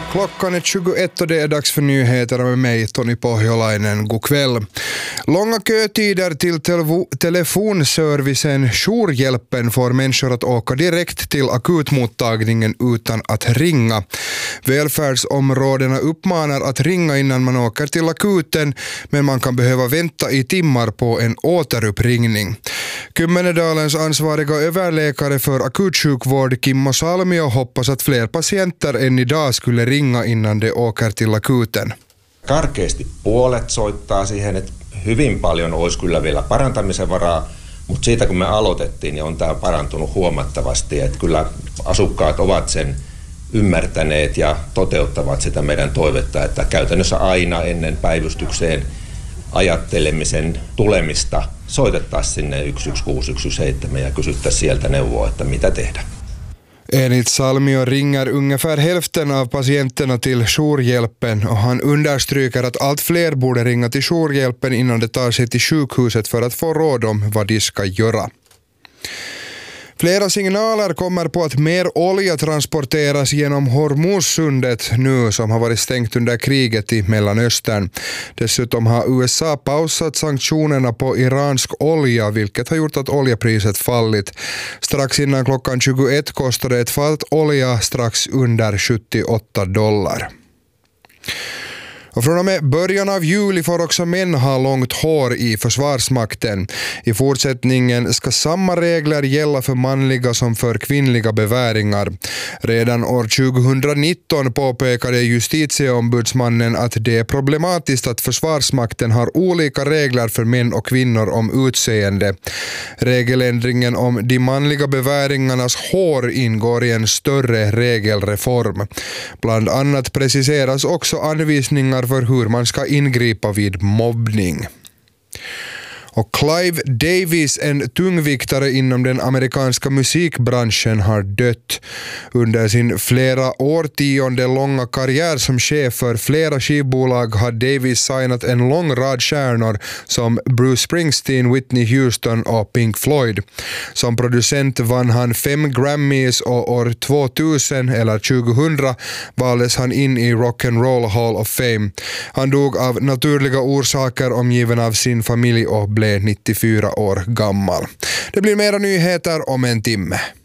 Klockan är 21 och det är dags för nyheterna med mig, Tony Pohjolainen. God kväll. Långa kötider till telefonservicen Jourhjälpen får människor att åka direkt till akutmottagningen utan att ringa. Välfärdsområdena uppmanar att ringa innan man åker till akuten, men man kan behöva vänta i timmar på en återuppringning. Kymmenedalens ansvariga överläkare för akutsjukvård Kimmo Salmio hoppas att fler patienter än idag skulle ringa innan de åker till akuten. Karkeasti puolet soittaa siihen, että hyvin paljon olisi kyllä vielä parantamisen varaa, mutta siitä kun me aloitettiin, niin on tämä parantunut huomattavasti, että kyllä asukkaat ovat sen ymmärtäneet ja toteuttavat sitä meidän toivetta, että käytännössä aina ennen päivystykseen ajattelemisen tulemista soitettaisiin sinne 116 117 ja kysyttäisiin sieltä neuvoa, että mitä tehdä. Enligt Salmio ringer ungefär hälften av patienterna till Jourhjälpen och han understryker att allt fler borde ringa till Jourhjälpen innan de tar sig till sjukhuset för att få råd om vad de ska göra. Flera signaler kommer på att mer olja transporteras genom Hormuzsundet nu som har varit stängt under kriget i Mellanöstern. Dessutom har USA pausat sanktionerna på iransk olja, vilket har gjort att oljepriset fallit. Strax innan klockan 21 kostade ett fat olja strax under $78. Och från och med början av juli får också män ha långt hår i Försvarsmakten. I fortsättningen ska samma regler gälla för manliga som för kvinnliga beväringar. Redan år 2019 påpekade justitieombudsmannen att det är problematiskt att Försvarsmakten har olika regler för män och kvinnor om utseende. Regeländringen om de manliga beväringarnas hår ingår i en större regelreform. Bland annat preciseras också anvisningar för hur man ska ingripa vid mobbning. Och Clive Davis, en tungviktare inom den amerikanska musikbranschen, har dött. Under sin flera årtionde långa karriär som chef för flera skivbolag har Davis signat en lång rad stjärnor som Bruce Springsteen, Whitney Houston och Pink Floyd. Som producent vann han 5 Grammys och år 2000 eller 2000 valdes han in i Rock and Roll Hall of Fame. Han dog av naturliga orsaker omgiven av sin familj och blev 94 år gammal. Det blir mera nyheter om en timme.